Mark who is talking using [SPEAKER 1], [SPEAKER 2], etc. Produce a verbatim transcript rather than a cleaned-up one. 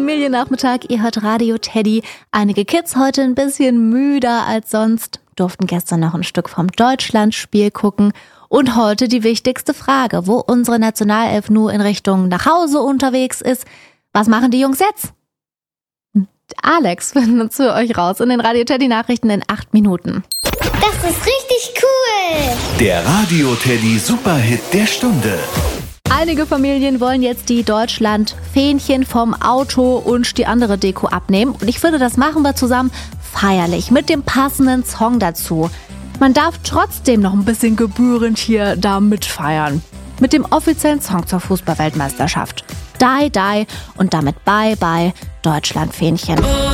[SPEAKER 1] Familiennachmittag, ihr hört Radio Teddy. Einige Kids heute ein bisschen müder als sonst, durften gestern noch ein Stück vom Deutschlandspiel gucken. Und heute die wichtigste Frage, wo unsere Nationalelf nur in Richtung nach Hause unterwegs ist. Was machen die Jungs jetzt? Alex findet uns für euch raus in den Radio Teddy Nachrichten in acht Minuten.
[SPEAKER 2] Das ist richtig cool!
[SPEAKER 3] Der Radio Teddy Superhit der Stunde.
[SPEAKER 1] Einige Familien wollen jetzt die Deutschland-Fähnchen vom Auto und die andere Deko abnehmen. Und ich finde, das machen wir zusammen feierlich mit dem passenden Song dazu. Man darf trotzdem noch ein bisschen gebührend hier da mitfeiern. Mit dem offiziellen Song zur Fußball-Weltmeisterschaft. Die, die und damit bye, bye, Deutschland-Fähnchen.